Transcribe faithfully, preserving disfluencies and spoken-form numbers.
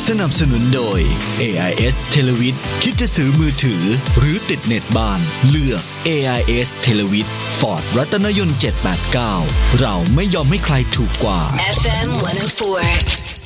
สนับสนุนโดย เอ ไอ เอส Televid คิดจะซื้อมือถือหรือติดเน็ตบ้านเลือก เอ ไอ เอส Televid Ford รัตนยนต์เจ็ดแปดเก้าเราไม่ยอมให้ใครถูกกว่าเอฟ เอ็ม หนึ่งศูนย์สี่